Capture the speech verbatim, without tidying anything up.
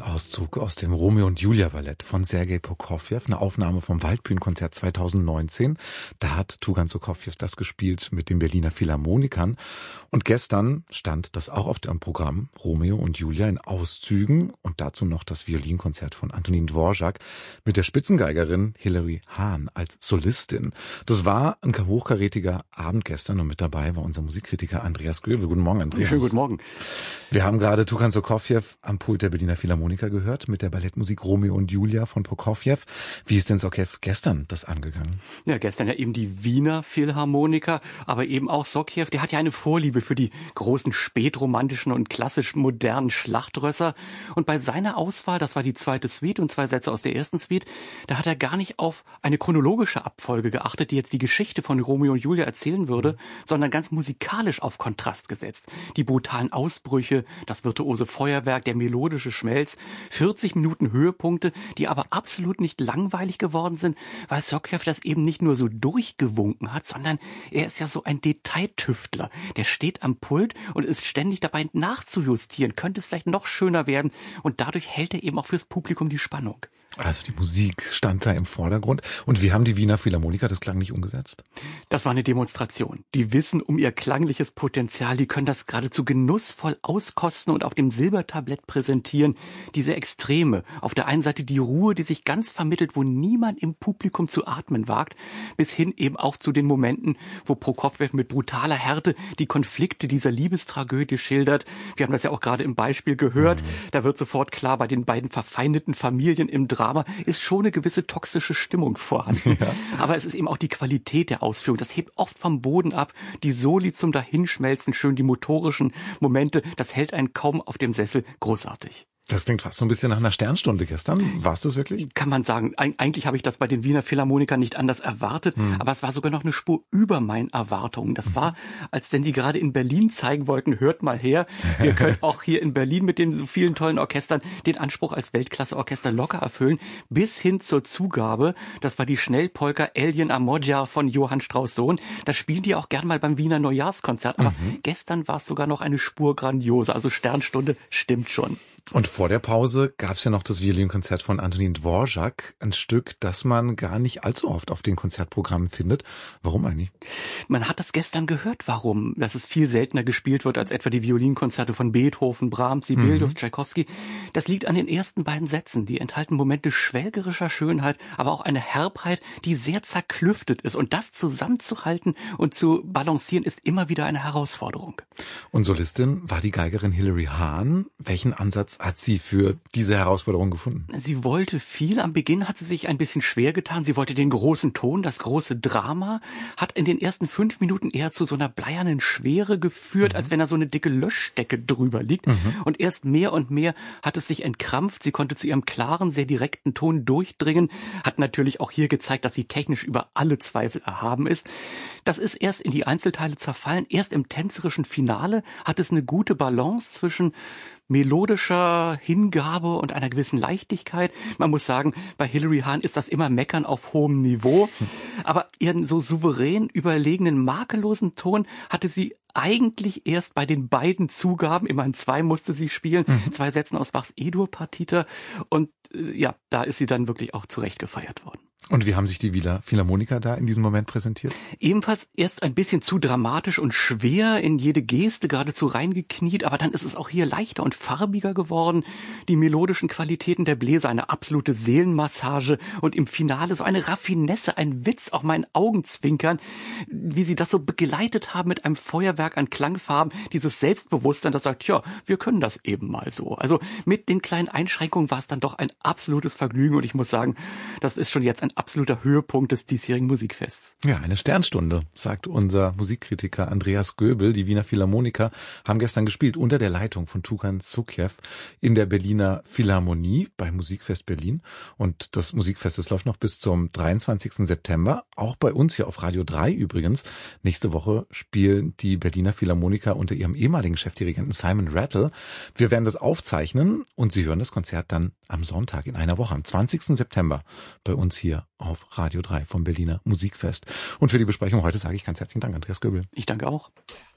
Auszug aus dem Romeo und Julia Ballett von Sergei Prokofjew, eine Aufnahme vom Waldbühnenkonzert zweitausendneunzehn. Da hat Tugan Sokowjew das gespielt mit den Berliner Philharmonikern. Und gestern stand das auch auf dem Programm, Romeo und Julia in Auszügen und dazu noch das Violinkonzert von Antonin Dvorak mit der Spitzengeigerin Hilary Hahn als Solistin. Das war ein hochkarätiger Abend gestern und mit dabei war unser Musikkritiker Andreas Göbel. Guten Morgen, Andreas. Schönen guten Morgen. Wir haben gerade Tugan Sokowjew am Pult der Berliner Philharmoniker gehört mit der Ballettmusik Romeo und Julia von Prokofjew. Wie ist denn Sokowjew gestern das angegangen? Ja, gestern ja eben die Wiener Philharmoniker, aber eben auch Sokowjew, der hat ja eine Vorliebe für die großen spätromantischen und klassisch modernen Schlachtrösser. Und bei seiner Auswahl, das war die zweite Suite und zwei Sätze aus der ersten Suite, da hat er gar nicht auf eine chronologische Abfolge geachtet, die jetzt die Geschichte von Romeo und Julia erzählen würde, sondern ganz musikalisch auf Kontrast gesetzt. Die brutalen Ausbrüche, das virtuose Feuerwerk, der melodische Schmelz, vierzig Minuten Höhepunkte, die aber absolut nicht langweilig geworden sind, weil Sokowjew das eben nicht nur so durchgewunken hat, sondern er ist ja so ein Detailtüftler. Der steht am Pult und ist ständig dabei nachzujustieren. Könnte es vielleicht noch schöner werden? Und dadurch hält er eben auch fürs Publikum die Spannung. Also die Musik stand da im Vordergrund. Und wie haben die Wiener Philharmoniker das klanglich umgesetzt? Das war eine Demonstration. Die wissen um ihr klangliches Potenzial. Die können das geradezu genussvoll auskosten und auf dem Silbertablett präsentieren. Diese Extreme. Auf der einen Seite die Ruhe, die sich ganz vermittelt, wo niemand im Publikum zu atmen wagt, bis hin eben auch zu den Momenten, wo Prokofjew mit brutaler Härte die Konflikte dieser Liebestragödie schildert. Wir haben das ja auch gerade im Beispiel gehört. Mhm. Da wird sofort klar, bei den beiden verfeindeten Familien im Drama ist schon eine gewisse toxische Stimmung vorhanden. Ja. Aber es ist eben auch die Qualität der Ausführung. Das hebt oft vom Boden ab. Die Soli zum Dahinschmelzen, schön die motorischen Momente. Das hält einen kaum auf dem Sessel. Großartig. Das klingt fast so ein bisschen nach einer Sternstunde gestern. War es das wirklich? Kann man sagen. Eigentlich habe ich das bei den Wiener Philharmonikern nicht anders erwartet, hm. aber es war sogar noch eine Spur über meinen Erwartungen. Das war, als wenn die gerade in Berlin zeigen wollten, hört mal her, wir können auch hier in Berlin mit den so vielen tollen Orchestern den Anspruch als Weltklasse-Orchester locker erfüllen, bis hin zur Zugabe. Das war die Schnellpolka Eljen Amodja von Johann Strauss Sohn. Das spielen die auch gern mal beim Wiener Neujahrskonzert, aber mhm. gestern war es sogar noch eine Spur grandioser. Also Sternstunde stimmt schon. Und vor der Pause gab es ja noch das Violinkonzert von Antonin Dvorak, ein Stück, das man gar nicht allzu oft auf den Konzertprogrammen findet. Warum eigentlich? Man hat das gestern gehört, warum, dass es viel seltener gespielt wird als etwa die Violinkonzerte von Beethoven, Brahms, Sibelius, mhm. Tschaikowski. Das liegt an den ersten beiden Sätzen. Die enthalten Momente schwelgerischer Schönheit, aber auch eine Herbheit, die sehr zerklüftet ist. Und das zusammenzuhalten und zu balancieren, ist immer wieder eine Herausforderung. Und Solistin war die Geigerin Hilary Hahn. Welchen Ansatz hat sie für diese Herausforderung gefunden? Sie wollte viel. Am Beginn hat sie sich ein bisschen schwer getan. Sie wollte den großen Ton, das große Drama, hat in den ersten fünf Minuten eher zu so einer bleiernen Schwere geführt, mhm. als wenn da so eine dicke Löschdecke drüber liegt. Mhm. Und erst mehr und mehr hat es sich entkrampft. Sie konnte zu ihrem klaren, sehr direkten Ton durchdringen, hat natürlich auch hier gezeigt, dass sie technisch über alle Zweifel erhaben ist. Das ist erst in die Einzelteile zerfallen. Erst im tänzerischen Finale hat es eine gute Balance zwischen melodischer Hingabe und einer gewissen Leichtigkeit. Man muss sagen, bei Hilary Hahn ist das immer Meckern auf hohem Niveau. Aber ihren so souverän überlegenen, makellosen Ton hatte sie eigentlich erst bei den beiden Zugaben, immerhin zwei musste sie spielen, mhm. zwei Sätzen aus Bachs E-Dur-Partita. Und äh, ja, da ist sie dann wirklich auch zurecht gefeiert worden. Und wie haben sich die Wiener Philharmoniker da in diesem Moment präsentiert? Ebenfalls erst ein bisschen zu dramatisch und schwer, in jede Geste geradezu reingekniet, aber dann ist es auch hier leichter und farbiger geworden. Die melodischen Qualitäten der Bläser, eine absolute Seelenmassage und im Finale so eine Raffinesse, ein Witz, auch mal in Augenzwinkern, wie sie das so begleitet haben mit einem Feuerwerk an Klangfarben, dieses Selbstbewusstsein, das sagt, ja, wir können das eben mal so. Also mit den kleinen Einschränkungen war es dann doch ein absolutes Vergnügen und ich muss sagen, das ist schon jetzt ein absoluter Höhepunkt des diesjährigen Musikfests. Ja, eine Sternstunde, sagt unser Musikkritiker Andreas Göbel. Die Wiener Philharmoniker haben gestern gespielt unter der Leitung von Tugan Sokowjew in der Berliner Philharmonie beim Musikfest Berlin. Und das Musikfest, das läuft noch bis zum dreiundzwanzigsten September. Auch bei uns hier auf Radio drei übrigens. Nächste Woche spielen die Berliner Philharmoniker unter ihrem ehemaligen Chefdirigenten Simon Rattle. Wir werden das aufzeichnen und Sie hören das Konzert dann am Sonntag in einer Woche, am zwanzigsten September bei uns hier auf Radio drei vom Berliner Musikfest. Und für die Besprechung heute sage ich ganz herzlichen Dank, Andreas Göbel. Ich danke auch.